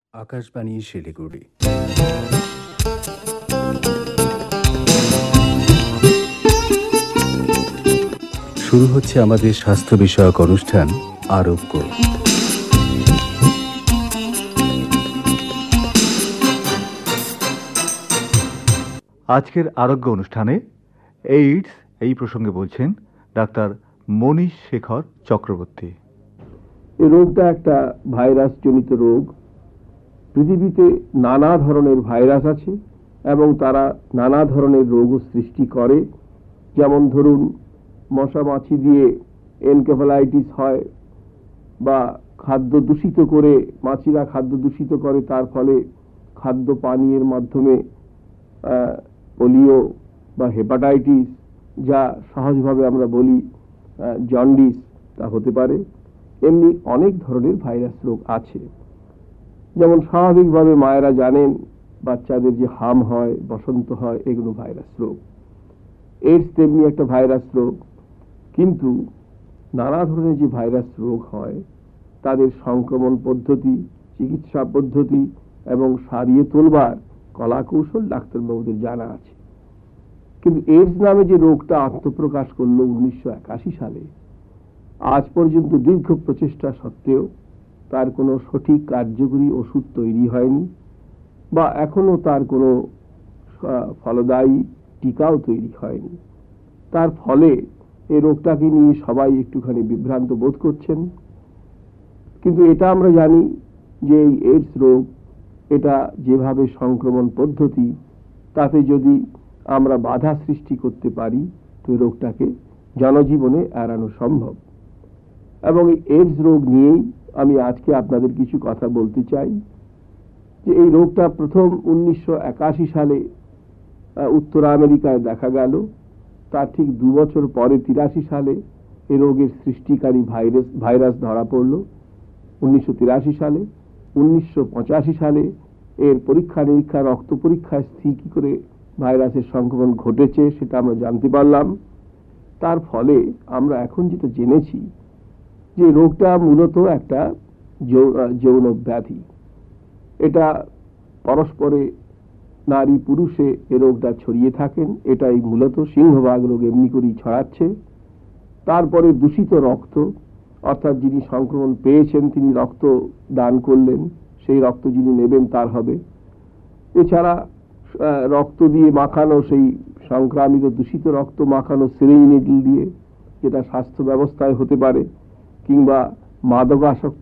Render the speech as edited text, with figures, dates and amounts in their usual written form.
আকাশবাণী শিলিগুড়ি। শুরু হচ্ছে আমাদের স্বাস্থ্য বিষয়ক অনুষ্ঠান আরোগ্য। আজকের আরোগ্য অনুষ্ঠানে এইডস এই প্রসঙ্গে বলছেন ডাক্তার মনীষ শেখর চক্রবর্তী। এই রোগটা একটা ভাইরাস জনিত রোগ। পৃথিবীতে নানা ধরনের ভাইরাস আছে এবং তারা নানা ধরনের রোগও সৃষ্টি করে। যেমন ধরুন, মশা মাছি দিয়ে এনকেফালাইটিস হয়, বা খাদ্য দূষিত করে, মাছিরা খাদ্য দূষিত করে, তার ফলে খাদ্য পানীয়ের মাধ্যমে পোলিও বা হেপাটাইটিস, যা সহজভাবে আমরা বলি জন্ডিস, তা হতে পারে। এমনি অনেক ধরনের ভাইরাস রোগ আছে। যেমন স্বাভাবিকভাবে মায়েরা জানেন বাচ্চাদের যে হাম হয়, বসন্ত হয়, এগুলো ভাইরাস রোগ। এইডস তেমনি একটা ভাইরাস রোগ। কিন্তু নানা ধরনের যে ভাইরাস রোগ হয় তাদের সংক্রমণ পদ্ধতি, চিকিৎসা পদ্ধতি এবং সারিয়ে তোলবার কলাকৌশল ডাক্তারবাবুদের জানা আছে। কিন্তু এইডস নামে যে রোগটা আত্মপ্রকাশ করলো 1981 সালে, আজ পর্যন্ত দীর্ঘ প্রচেষ্টা সত্ত্বেও তার কোনো সঠিক কার্যকরী ওষুধ তৈরি হয়নি, বা এখনো তার কোনো ফলদায়ী টিকাও তৈরি হয়নি। তার ফলে এই রোগটাকে নিয়ে সবাই একটুখানি বিভ্রান্ত বোধ করছেন। কিন্তু এটা আমরা জানি যে এই এইডস রোগ, এটা যেভাবে সংক্রমণ পদ্ধতি, তাতে যদি আমরা বাধা সৃষ্টি করতে পারি তো এই রোগটাকে জনজীবনে এড়ানো সম্ভব। এবং এই এইডস রোগ নিয়েই আমি আজকে আপনাদের কিছু কথা বলতে চাই। যে এই রোগটা প্রথম 1981 সালে উত্তর আমেরিকায় দেখা গেল। তার ঠিক 2 বছর পরে 83 সালে এই রোগের সৃষ্টিকারী ভাইরাস ধরা পড়ল 1983 সালে। 1985 সালে এর পরীক্ষা নিরীক্ষা, রক্ত পরীক্ষায় কি করে ভাইরাসের সংক্রমণ ঘটেছে সেটা আমরা জানতে পারলাম। তার ফলে আমরা এখন যেটা জেনেছি যে রোগটা মূলত একটা যৌন ব্যাধি। এটা পরস্পরে নারী পুরুষে এ রোগটা ছড়িয়ে থাকেন। এটাই মূলত সিংহভাগ রোগ এমনি করেই ছড়াচ্ছে। তারপরে দূষিত রক্ত, অর্থাৎ যিনি সংক্রমণ পেয়েছেন তিনি রক্ত দান করলেন, সেই রক্ত যিনি নেবেন তার হবে। এছাড়া রক্ত দিয়ে মাখানো, সেই সংক্রামিত দূষিত রক্ত মাখানো সিরিঞ্জ নিডল দিয়ে, যেটা স্বাস্থ্য ব্যবস্থায় হতে পারে, কিংবা মাদকাসক্ত